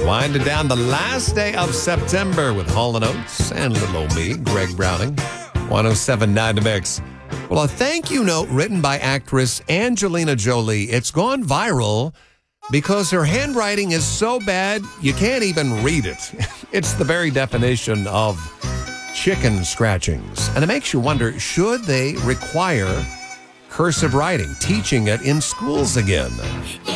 Winding down the last day of September with Hall & Oates and little old me, Greg Browning, 107.9 The Mix. Well, a thank you note written by actress Angelina Jolie. It's gone viral because her handwriting is so bad you can't even read it. It's the very definition of chicken scratchings. And it makes you wonder, should they require cursive writing, teaching it in schools again?